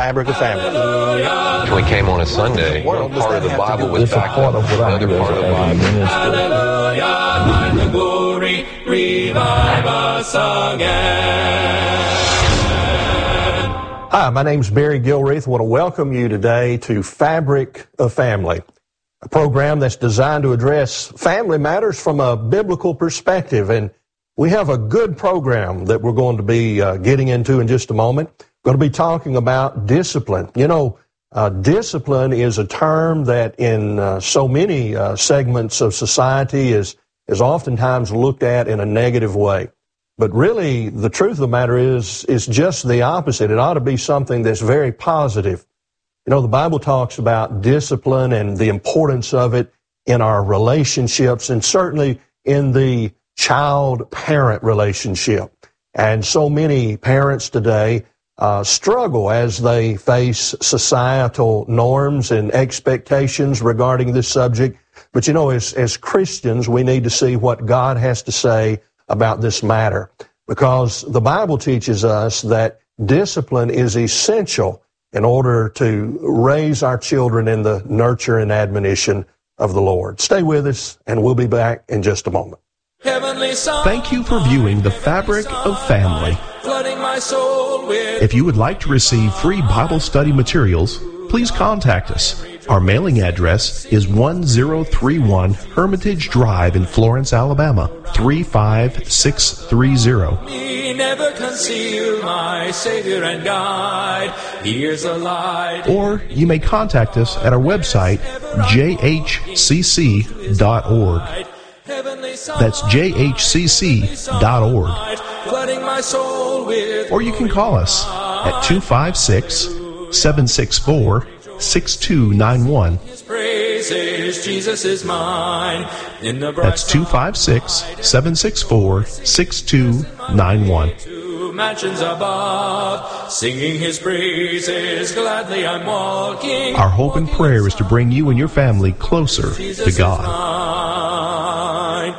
Fabric of Family. We came on a Sunday. One part of the Bible was backed up. Another part of the Bible. Hallelujah, thine the glory, revive us again. Hi, my name's Barry Gilreath. I want to welcome you today to Fabric of Family, a program that's designed to address family matters from a biblical perspective. And we have a good program that we're going to be getting into in just a moment. We're going to be talking about discipline. You know, discipline is a term that in so many segments of society is oftentimes looked at in a negative way. But really, the truth of the matter is just the opposite. It ought to be something that's very positive. You know, the Bible talks about discipline and the importance of it in our relationships and certainly in the child-parent relationship. And so many parents today struggle as they face societal norms and expectations regarding this subject. But you know, as Christians, we need to see what God has to say about this matter, because the Bible teaches us that discipline is essential in order to raise our children in the nurture and admonition of the Lord. Stay with us, and we'll be back in just a moment. Thank you for viewing The Fabric of Family. If you would like to receive free Bible study materials, please contact us. Our mailing address is 1031 Hermitage Drive in Florence, Alabama, 35630. Never conceal my Savior and guide. Here's a light. Or you may contact us at our website, jhcc.org. That's jhcc.org. Or you can call us at 256-764-6291. Jesus is mine. That's 256-764-6291. Mansions above, singing his praises, gladly I'm walking. Our hope and prayer is to bring you and your family closer to God.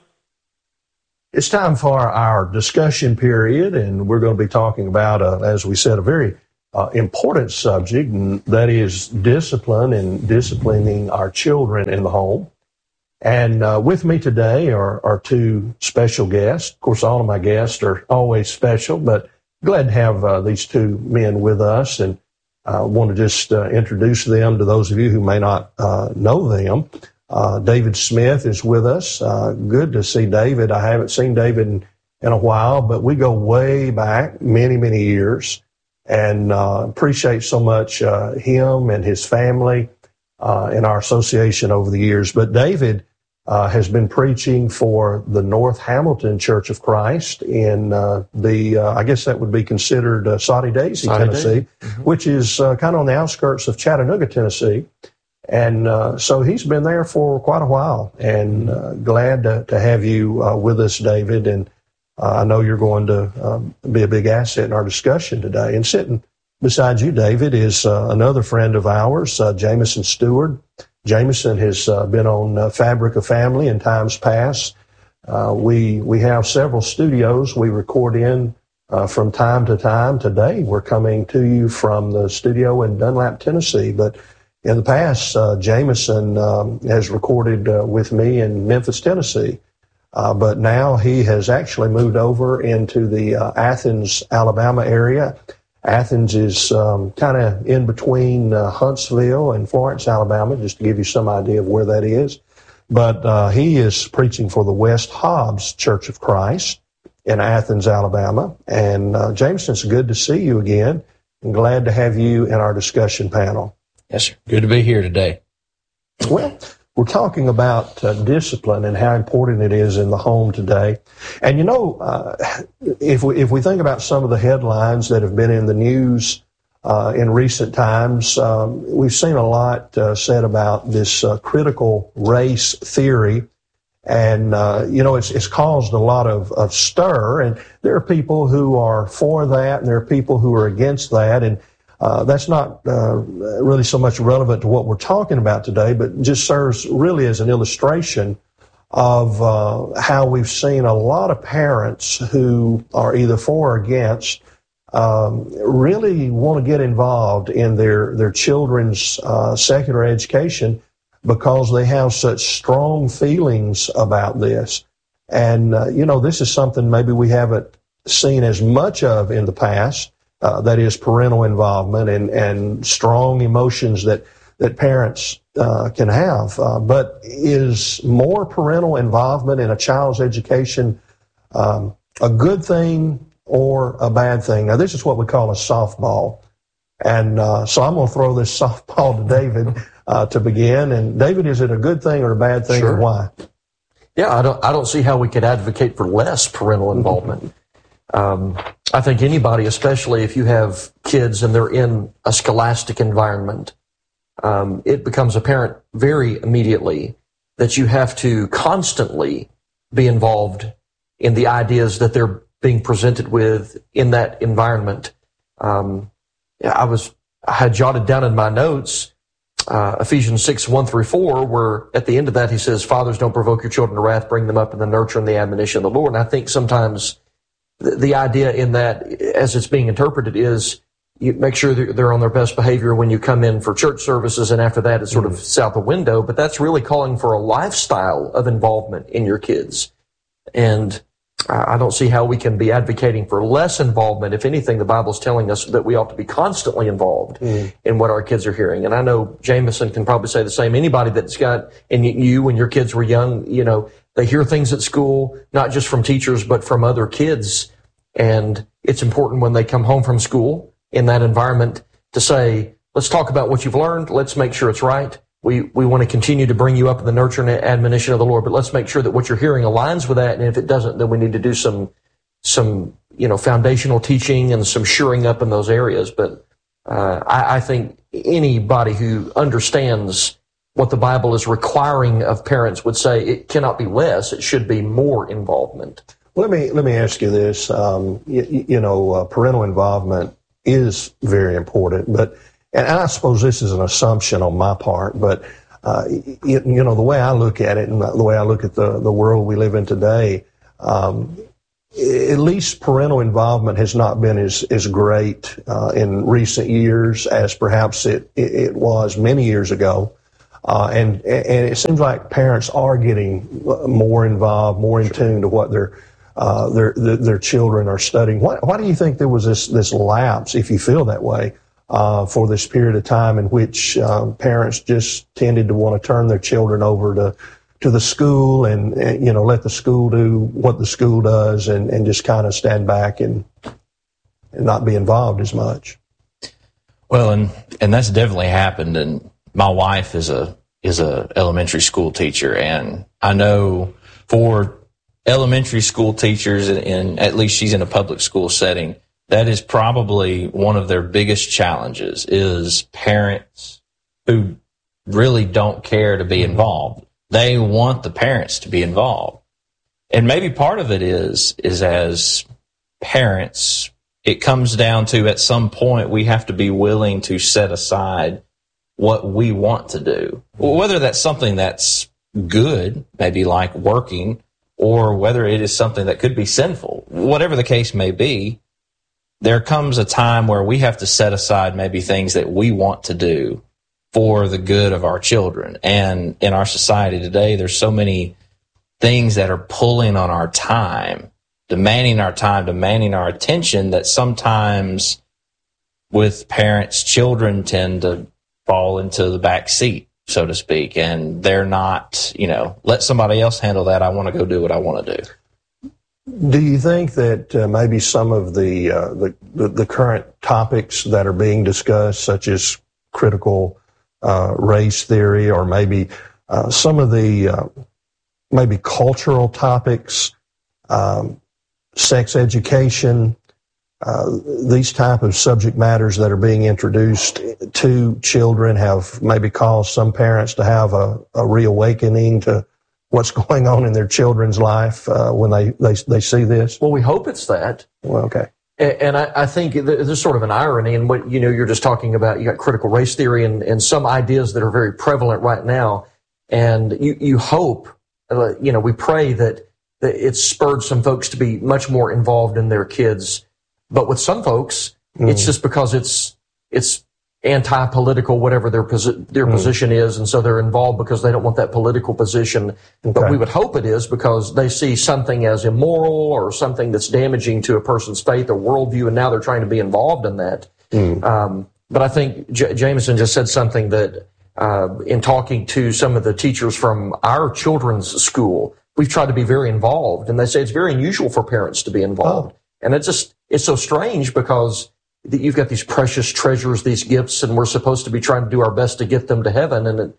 It's time for our discussion period, and we're going to be talking about, as we said, a very important subject, and that is discipline and disciplining our children in the home. And with me today are two special guests. Of course, all of my guests are always special, but glad to have these two men with us, and I want to just introduce them to those of you who may not know them. David Smith is with us. Good to see David. I haven't seen David in a while, but we go way back, many, many years. And appreciate so much him and his family in our association over the years. But David has been preaching for the North Hamilton Church of Christ in I guess that would be considered Soddy Daisy, Tennessee, which is kind of on the outskirts of Chattanooga, Tennessee. And so he's been there for quite a while, and glad to have you with us, David. And I know you're going to be a big asset in our discussion today. And sitting beside you, David, is another friend of ours, Jameson Stewart. Jameson has been on Fabric of Family in times past. We have several studios we record in from time to time. Today, we're coming to you from the studio in Dunlap, Tennessee. But in the past, Jameson has recorded with me in Memphis, Tennessee. But now he has actually moved over into the Athens, Alabama area. Athens is kind of in between Huntsville and Florence, Alabama, just to give you some idea of where that is. But he is preaching for the West Hobbs Church of Christ in Athens, Alabama. And Jameson, it's good to see you again. I'm glad to have you in our discussion panel. Yes, sir. Good to be here today. Well, we're talking about discipline and how important it is in the home today. And you know, if we think about some of the headlines that have been in the news in recent times, we've seen a lot said about this critical race theory. And, you know, it's caused a lot of stir. And there are people who are for that, and there are people who are against that. And that's not really so much relevant to what we're talking about today, but just serves really as an illustration of how we've seen a lot of parents who are either for or against really want to get involved in their children's secular education because they have such strong feelings about this. And, this is something maybe we haven't seen as much of in the past, that is parental involvement and strong emotions that parents can have. But is more parental involvement in a child's education a good thing or a bad thing? Now, this is what we call a softball. And so I'm going to throw this softball to David to begin. And David, is it a good thing or a bad thing, Sure. and why? Yeah, I don't see how we could advocate for less parental involvement. I think anybody, especially if you have kids and they're in a scholastic environment, it becomes apparent very immediately that you have to constantly be involved in the ideas that they're being presented with in that environment. I had jotted down in my notes Ephesians 6:1-4, where at the end of that he says, "Fathers, don't provoke your children to wrath, bring them up in the nurture and the admonition of the Lord." And I think sometimes the idea in that, as it's being interpreted, is you make sure that they're on their best behavior when you come in for church services, and after that it's sort of out the window. But that's really calling for a lifestyle of involvement in your kids. And I don't see how we can be advocating for less involvement. If anything, the Bible's telling us that we ought to be constantly involved in what our kids are hearing. And I know Jameson can probably say the same. Anybody that's got, and you, when your kids were young, they hear things at school, not just from teachers, but from other kids. And it's important when they come home from school in that environment to say, let's talk about what you've learned. Let's make sure it's right. We want to continue to bring you up in the nurture and admonition of the Lord, but let's make sure that what you're hearing aligns with that. And if it doesn't, then we need to do some foundational teaching and some shoring up in those areas. But I think anybody who understands what the Bible is requiring of parents would say it cannot be less; it should be more involvement. Let me ask you this: parental involvement is very important, but. And I suppose this is an assumption on my part, but, the way I look at it and the way I look at the world we live in today, at least parental involvement has not been as great in recent years as perhaps it was many years ago. And it seems like parents are getting more involved, more in tune to what their children are studying. Why do you think there was this lapse, if you feel that way, for this period of time in which parents just tended to want to turn their children over to the school and let the school do what the school does and just kind of stand back and not be involved as much? Well, and that's definitely happened. And my wife is a elementary school teacher, and I know for elementary school teachers, and at least she's in a public school setting, that is probably one of their biggest challenges, is parents who really don't care to be involved. They want the parents to be involved. And maybe part of it is as parents, it comes down to, at some point, we have to be willing to set aside what we want to do. Whether that's something that's good, maybe like working, or whether it is something that could be sinful. Whatever the case may be, there comes a time where we have to set aside maybe things that we want to do for the good of our children. And in our society today, there's so many things that are pulling on our time, demanding our attention, that sometimes with parents, children tend to fall into the back seat, so to speak, and they're not, let somebody else handle that. I want to go do what I want to do. Do you think that maybe some of the current topics that are being discussed, such as critical race theory, or maybe some of the maybe cultural topics, sex education, these type of subject matters that are being introduced to children have maybe caused some parents to have a reawakening to what's going on in their children's life when they see this? Well, we hope it's that. Well, okay. And I think there's sort of an irony in what, you're just talking about. You got critical race theory and some ideas that are very prevalent right now. And you hope, we pray that it's spurred some folks to be much more involved in their kids' But with some folks, it's just because it's anti-political, whatever their position is, and so they're involved because they don't want that political position. Okay. But we would hope it is because they see something as immoral or something that's damaging to a person's faith or worldview, and now they're trying to be involved in that. But I think Jameson just said something that in talking to some of the teachers from our children's school, we've tried to be very involved, and they say it's very unusual for parents to be involved. And it's so strange because you've got these precious treasures, these gifts, and we're supposed to be trying to do our best to get them to heaven. And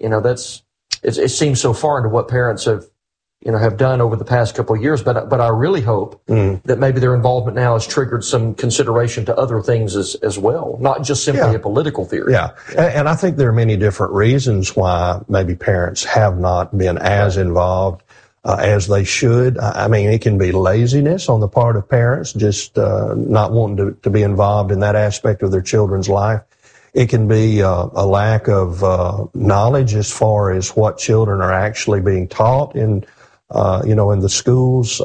it seems so far into what parents have done over the past couple of years. But I really hope that maybe their involvement now has triggered some consideration to other things as well, not just simply a political theory. Yeah, and I think there are many different reasons why maybe parents have not been as involved as they should. I mean, it can be laziness on the part of parents, just not wanting to be involved in that aspect of their children's life. It can be a lack of knowledge as far as what children are actually being taught in the schools,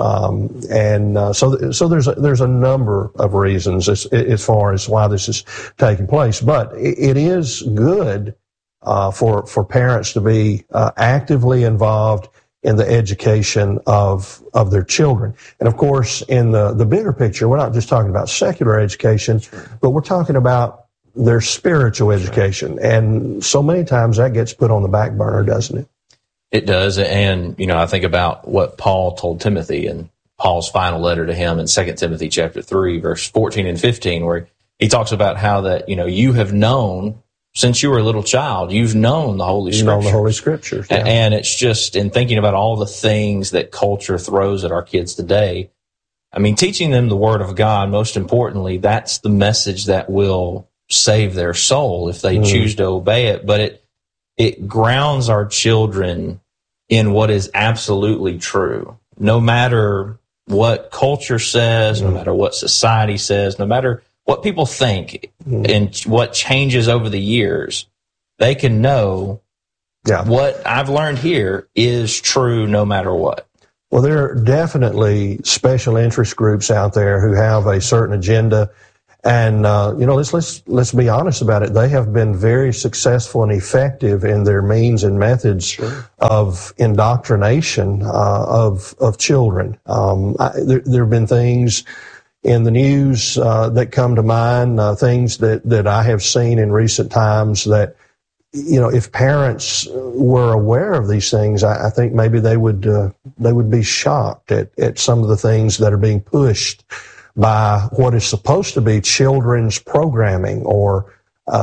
so there's a number of reasons as far as why this is taking place. But it is good for parents to be actively involved in the education of their children. And of course, in the bigger picture, we're not just talking about secular education, but we're talking about their spiritual education. And so many times that gets put on the back burner, doesn't it? It does. And, I think about what Paul told Timothy in Paul's final letter to him in 2 Timothy chapter 3, verse 14 and 15, where he talks about how that, you have known since you were a little child, you've known the Holy Scriptures. Known the Holy Scriptures. Yeah. And it's just in thinking about all the things that culture throws at our kids today. I mean, teaching them the Word of God, most importantly, that's the message that will save their soul if they choose to obey it. But it grounds our children in what is absolutely true. No matter what culture says, no matter what society says, no matter what people think and what changes over the years, they can know what I've learned here is true no matter what. Well, there are definitely special interest groups out there who have a certain agenda. And, let's be honest about it. They have been very successful and effective in their means and methods of indoctrination of children. There have been things in the news that come to mind, things that I have seen in recent times that, if parents were aware of these things, I think maybe they would be shocked at some of the things that are being pushed by what is supposed to be children's programming or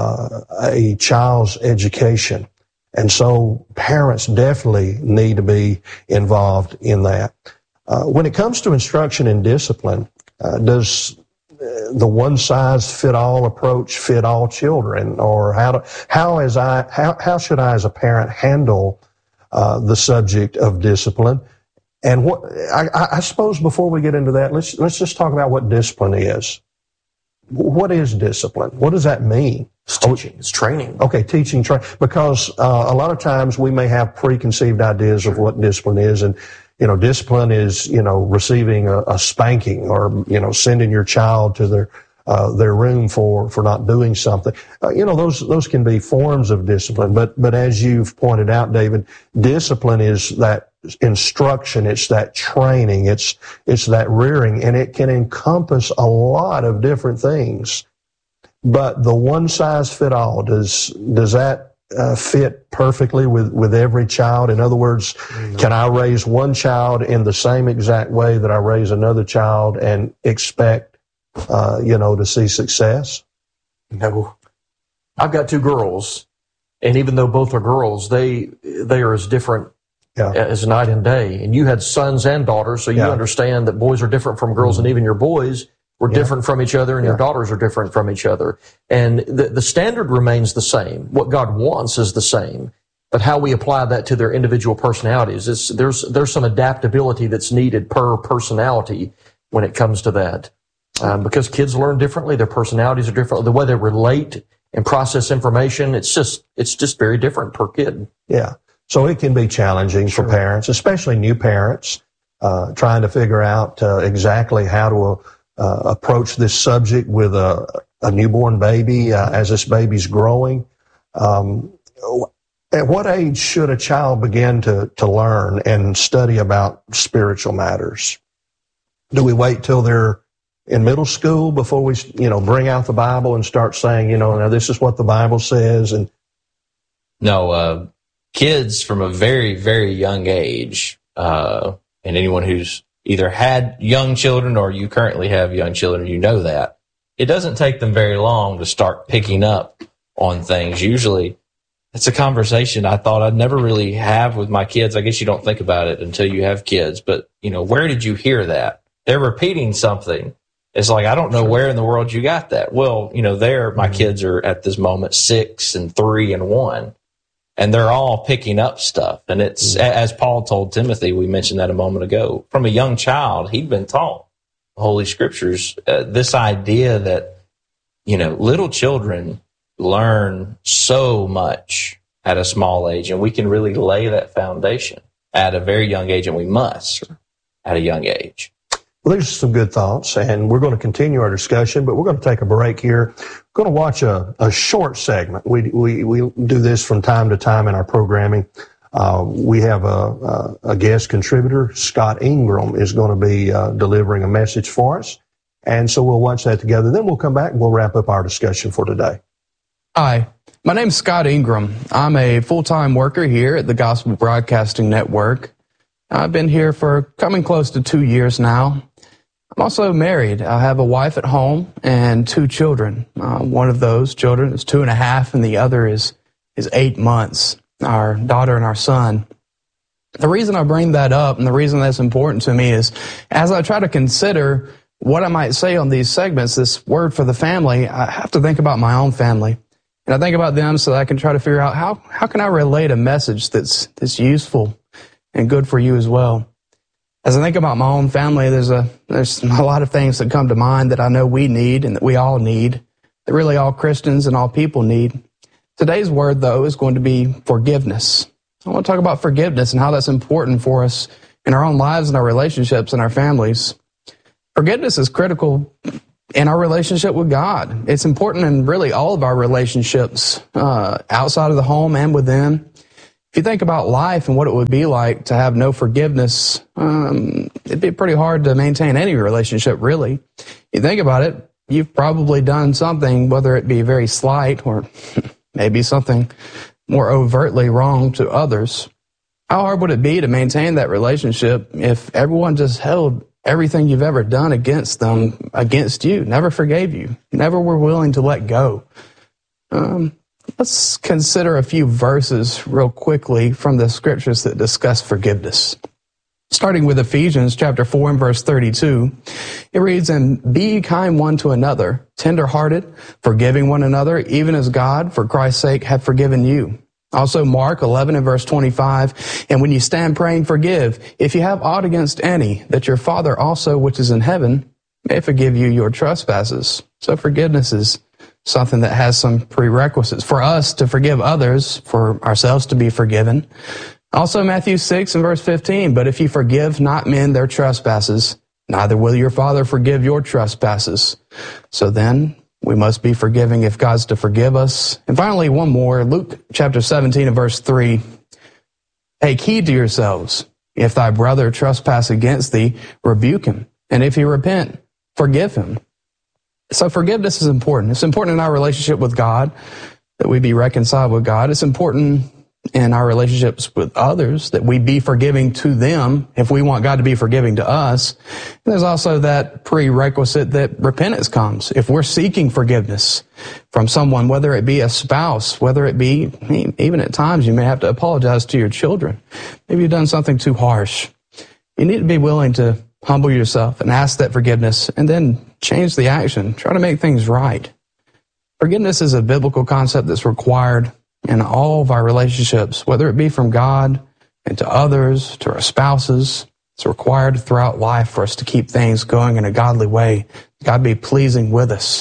a child's education. And so parents definitely need to be involved in that. When it comes to instruction and discipline, does the one-size-fit-all approach fit all children? Or how should I as a parent handle the subject of discipline? And what I suppose before we get into that, let's just talk about what discipline is. What is discipline? What does that mean? It's teaching. It's training. Okay, teaching, because a lot of times we may have preconceived ideas of what discipline is, and discipline is receiving a spanking or sending your child to their room for not doing something. Those can be forms of discipline, but as you've pointed out, David, discipline is that instruction, it's that training, it's that rearing, and it can encompass a lot of different things. But the one size fit all, does that fit perfectly with every child? In other words, can I raise one child in the same exact way that I raise another child and expect to see success? No. I've got two girls, and even though both are girls, they are as different as night and day. And you had sons and daughters, so you understand that boys are different from girls, and even your boys were different from each other, and your daughters are different from each other. And the standard remains the same. What God wants is the same. But how we apply that to their individual personalities, there's some adaptability that's needed per personality when it comes to that. Because kids learn differently, their personalities are different, the way they relate and process information, it's just very different per kid. Yeah. So it can be challenging for parents, especially new parents, trying to figure out exactly how to approach this subject with a newborn baby as this baby's growing. At what age should a child begin to learn and study about spiritual matters? Do we wait till they're in middle school before we, bring out the Bible and start saying, now this is what the Bible says? And no, kids from a very, very young age, and anyone who's either had young children or you currently have young children, you know that it doesn't take them very long to start picking up on things. Usually, it's a conversation I thought I'd never really have with my kids. I guess you don't think about it until you have kids, but, where did you hear that? They're repeating something. It's like, I don't know where in the world you got that. Well, my kids are at this moment 6 and 3 and 1, and they're all picking up stuff. And it's, as Paul told Timothy, we mentioned that a moment ago, from a young child, he'd been taught the Holy Scriptures, this idea that, little children learn so much at a small age, and we can really lay that foundation at a very young age, and we must at a young age. Well, there's some good thoughts, and we're going to continue our discussion, but we're going to take a break here. We're going to watch a short segment. We do this from time to time in our programming. We have a guest contributor, Scott Ingram, is going to be delivering a message for us, and so we'll watch that together. Then we'll come back and we'll wrap up our discussion for today. Hi, my name's Scott Ingram. I'm a full-time worker here at the Gospel Broadcasting Network. I've been here for coming close to 2 years now. I'm also married. I have a wife at home and 2 children. One of those children is 2.5, and the other is 8 months, our daughter and our son. The reason I bring that up and the reason that's important to me is as I try to consider what I might say on these segments, this word for the family, I have to think about my own family. And I think about them so that I can try to figure out how can I relate a message that's useful and good for you as well. As I think about my own family, there's a lot of things that come to mind that I know we need and that we all need, that really all Christians and all people need. Today's word, though, is going to be forgiveness. I want to talk about forgiveness and how that's important for us in our own lives and our relationships and our families. Forgiveness is critical in our relationship with God. It's important in really all of our relationships, outside of the home and within. If you think about life and what it would be like to have no forgiveness, it'd be pretty hard to maintain any relationship, really. You think about it, you've probably done something, whether it be very slight or maybe something more overtly wrong to others. How hard would it be to maintain that relationship if everyone just held everything you've ever done against them, against you, never forgave you, never were willing to let go? Let's consider a few verses real quickly from the scriptures that discuss forgiveness. Starting with Ephesians chapter 4 and verse 32, it reads, "And be kind one to another, tender-hearted, forgiving one another, even as God, for Christ's sake, hath forgiven you." Also Mark 11 and verse 25, "And when you stand praying, forgive, if you have aught against any, that your Father also which is in heaven may forgive you your trespasses." So forgiveness is something that has some prerequisites for us to forgive others, for ourselves to be forgiven. Also Matthew 6 and verse 15, "But if you forgive not men their trespasses, neither will your Father forgive your trespasses." So then, we must be forgiving if God's to forgive us. And finally, one more, Luke chapter 17 and verse 3. "Take heed to yourselves. If thy brother trespass against thee, rebuke him. And if he repent, forgive him." So forgiveness is important. It's important in our relationship with God, that we be reconciled with God. It's important in our relationships with others, that we be forgiving to them if we want God to be forgiving to us. And there's also that prerequisite that repentance comes. If we're seeking forgiveness from someone, whether it be a spouse, whether it be, even at times you may have to apologize to your children. Maybe you've done something too harsh. You need to be willing to humble yourself and ask that forgiveness and then change the action. Try to make things right. Forgiveness is a biblical concept that's required in all of our relationships, whether it be from God and to others, to our spouses. It's required throughout life for us to keep things going in a godly way. God be pleasing with us.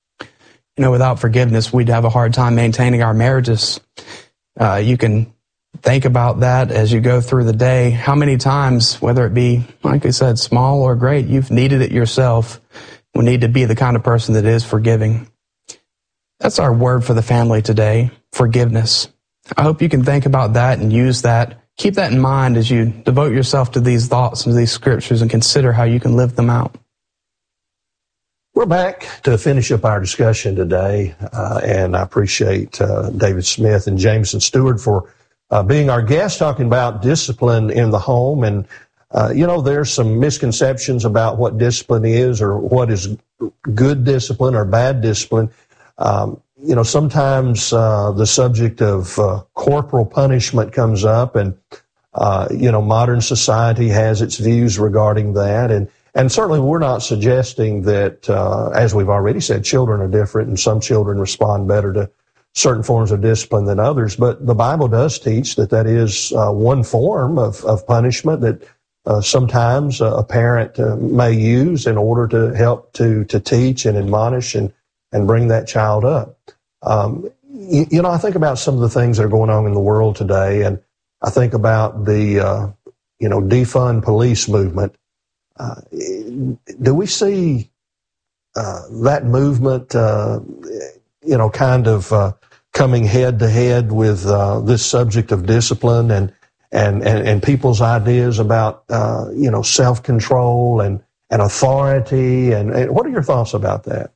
Without forgiveness, we'd have a hard time maintaining our marriages. You can think about that as you go through the day. How many times, whether it be, like I said, small or great, you've needed it yourself. We need to be the kind of person that is forgiving. That's our word for the family today, forgiveness. I hope you can think about that and use that. Keep that in mind as you devote yourself to these thoughts and these scriptures and consider how you can live them out. We're back to finish up our discussion today, and I appreciate David Smith and Jameson Stewart for being our guests, talking about discipline in the home. And, there's some misconceptions about what discipline is or what is good discipline or bad discipline. Sometimes the subject of corporal punishment comes up, and, modern society has its views regarding that. And certainly we're not suggesting that, as we've already said, children are different, and some children respond better to certain forms of discipline than others. But the Bible does teach that is one form of punishment that sometimes a parent may use in order to help to teach and admonish and bring that child up. I think about some of the things that are going on in the world today, and I think about the, defund police movement. Do we see that movement, coming head to head with this subject of discipline and people's ideas about self-control and authority? And what are your thoughts about that?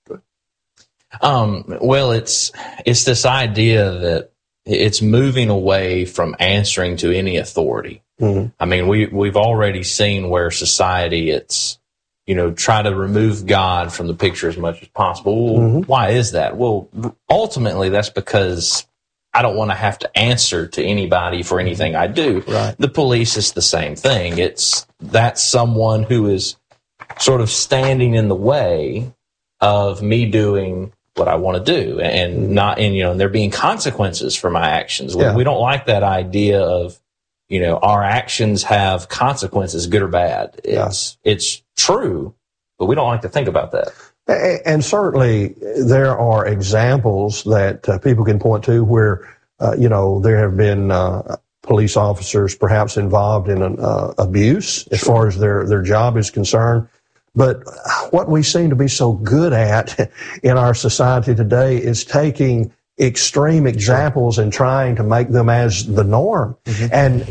Well, it's this idea that it's moving away from answering to any authority. Mm-hmm. I mean, we've already seen where society, it's, try to remove God from the picture as much as possible. Well, why is that? Well, ultimately, that's because I don't want to have to answer to anybody for anything I do. Right. The police is the same thing. That's someone who is sort of standing in the way of me doing what I want to do, and there being consequences for my actions. Yeah. We don't like that idea of, our actions have consequences, good or bad. It's true, but we don't like to think about that. And certainly there are examples that people can point to where, there have been police officers perhaps involved in an abuse as far as their job is concerned. But what we seem to be so good at in our society today is taking extreme examples and trying to make them as the norm. Mm-hmm. And